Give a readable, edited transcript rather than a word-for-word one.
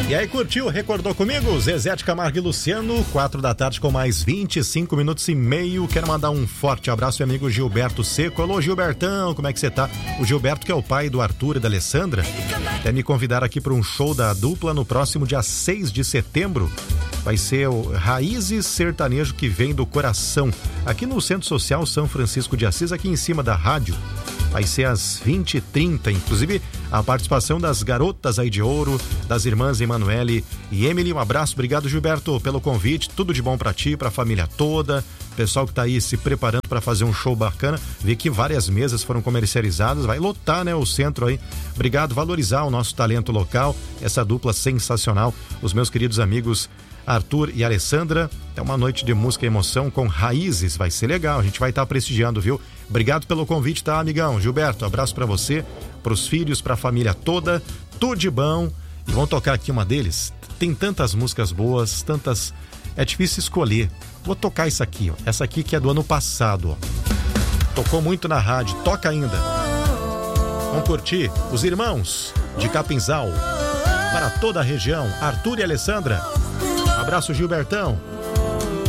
E aí, curtiu? Recordou comigo? Zezé de Camargo e Luciano, 4 da tarde com mais 25 minutos e meio. Quero mandar um forte abraço ao meu amigo Gilberto Seco. Alô, Gilbertão, como é que você tá? O Gilberto, que é o pai do Arthur e da Alessandra, quer me convidar aqui para um show da dupla no próximo dia 6 de setembro. Vai ser o Raízes Sertanejo que vem do coração, aqui no Centro Social São Francisco de Assis, aqui em cima da rádio. Vai ser às 20h30, inclusive a participação das garotas aí de ouro, das irmãs Emanuele e Emily. Um abraço, obrigado Gilberto pelo convite, tudo de bom pra ti, pra família toda, pessoal que tá aí se preparando pra fazer um show bacana, vê que várias mesas foram comercializadas, vai lotar, né, o centro aí. Obrigado, valorizar o nosso talento local, essa dupla sensacional, os meus queridos amigos Arthur e Alessandra. É uma noite de música e emoção com Raízes, vai ser legal, a gente vai estar prestigiando, viu? Obrigado pelo convite, tá, amigão? Gilberto, abraço pra você, pros filhos, pra família toda, tudo de bom. E vamos tocar aqui uma deles. Tem tantas músicas boas, tantas... É difícil escolher. Vou tocar essa aqui, ó. Essa aqui que é do ano passado, ó. Tocou muito na rádio, toca ainda. Vamos curtir Os Irmãos de Capinzal. Para toda a região, Arthur e Alessandra. Um abraço, Gilbertão.